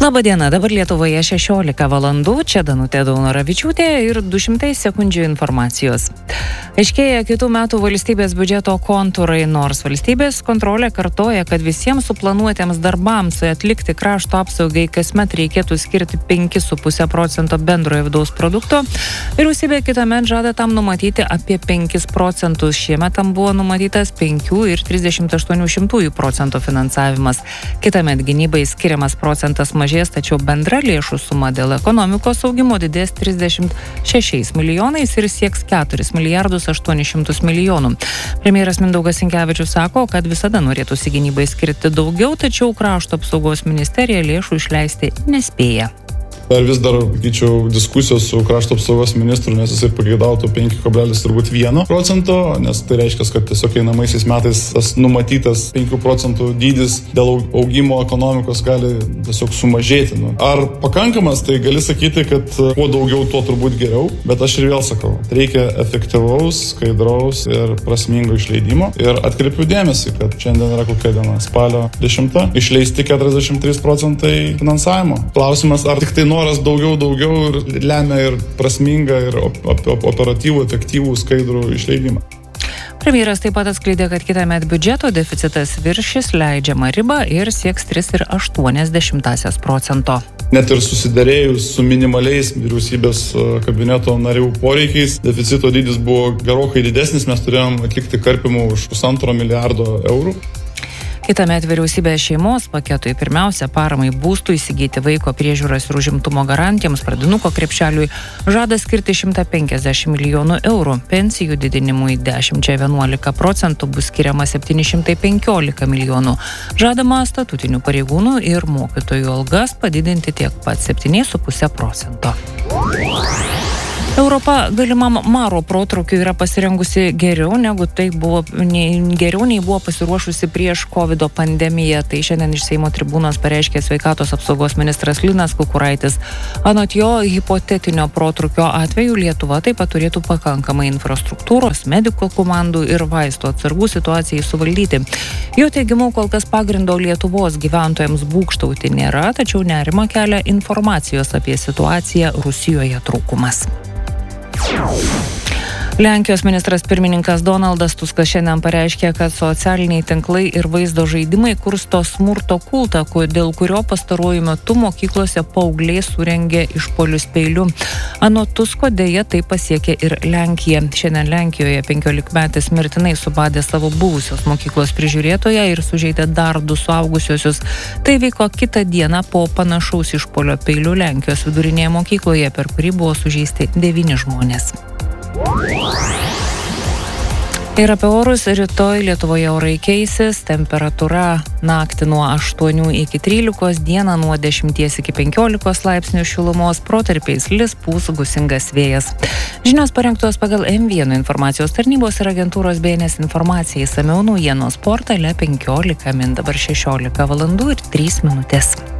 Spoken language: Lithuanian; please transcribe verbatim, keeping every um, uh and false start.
Labą dieną, dabar Lietuvoje šešiolika valandų, čia Danutė Daunoravičiūtė ir du šimtai sekundžių informacijos. Aiškėja kitų metų valstybės biudžeto kontūrai, nors valstybės kontrolė kartoja, kad visiems suplanuotiems darbams atlikti krašto apsaugai kasmet reikėtų skirti penki su puse procento bendrojo vidaus produkto. Vyriausybė kitąmet žada tam numatyti apie penkis procentus. Šiemet tam buvo numatytas penki ir trisdešimt aštuoni šimtųjų procento finansavimas. Kitąmet gynybai skiriamas procentas mažės, tačiau bendra lėšų suma dėl ekonomikos augimo didės trisdešimt šešiais milijonais ir sieks keturis milijardus aštuonis šimtus milijonų. Premjeras Mindaugas Sinkevičius sako, kad visada norėtųsi gynybai skirti daugiau, tačiau krašto apsaugos ministerija lėšų išleisti nespėja. Dar vis dar, sakyčiau, diskusijos su krašto apsaugos ministru, nes jisai pageidautų penki kablelis vieno procento, nes tai reiškia, kad tiesiog einamaisiais metais tas numatytas penkių procentų dydis dėl augimo ekonomikos gali tiesiog sumažėti. Nu. Ar pakankamas, tai gali sakyti, kad kuo daugiau, tuo turbūt geriau, bet aš ir vėl sakau, reikia efektyvaus, skaidraus ir prasmingo išleidimo. Ir atkreipiu dėmesį, kad šiandien yra kokia diena, spalio dešimta, išleisti keturiasdešimt trys procentai finansavimo. Klausimas, ar tik tai noras daugiau, daugiau ir lemia ir prasmingą, ir op- op- operatyvų, efektyvų, skaidrų išleidimą. Premjeras taip pat atskleidė, kad kitąmet biudžeto deficitas viršys leidžiamą ribą ir sieks tris ir aštuonias dešimtąsias procento. Net ir susiderėjus su minimaliais vyriausybės kabineto narių poreikiais, deficito dydis buvo gerokai didesnis, mes turėjom atlikti karpimų už pusantro milijardo eurų. Kitąmet vyriausybė šeimos paketui pirmiausia paramai būstų įsigyti, vaiko priežiūros ir užimtumo garantijoms, pradinuko krepšeliui žada skirti šimtą penkiasdešimt milijonų eurų. Pensijų didinimui dešimt vienuolika procentų bus skiriama septyni šimtai penkiolika milijonų. Žadama statutinių pareigūnų ir mokytojų algas padidinti tiek pat septyni su puse procento. Europa galimam maro protrukiui yra pasirengusi geriau negu tai buvo, nei, geriau nei buvo pasiruošusi prieš kovido pandemiją. Tai šiandien iš Seimo tribūnos pareiškė sveikatos apsaugos ministras Linas Kukuraitis. Anot jo, hipotetinio protrukio atveju Lietuva taip pat turėtų pakankamai infrastruktūros, medikų komandų ir vaistų atsargų situacijai suvaldyti. Jo teigimu, kol kas pagrindo Lietuvos gyventojams būgštauti nėra, tačiau nerima kelia informacijos apie situaciją Rusijoje trūkumas. Lenkijos ministras pirmininkas Donaldas Tuskas šiandien pareiškė, kad socialiniai tinklai ir vaizdo žaidimai kursto smurto kultą, dėl kurio pastaruoju metu mokyklose paaugliai surengė išpuolius peiliu. Anot Tusko dėja tai pasiekė ir Lenkija. Šiandien Lenkijoje penkiolikmetis mirtinai subadė savo buvusios mokyklos prižiūrėtoją ir sužeidė dar du suaugusiosius. Tai vyko kitą dieną po panašaus išpuolio peiliu Lenkijos vidurinėje mokykloje, per kurį buvo sužeisti devyni žmonės. Ir apie orus, rytoj Lietuvoje orai keisis, temperatūra naktį nuo aštuonių iki trylikos, dieną nuo dešimties iki penkiolikos laipsnių šilumos, protarpiais lis pūs gūsingas vėjas. Žinios parengtos pagal M vienas informacijos tarnybos ir agentūros B N S informacijai, išsamiau naujienos portale penkiolika min, dabar šešiolika valandų ir trys minutės.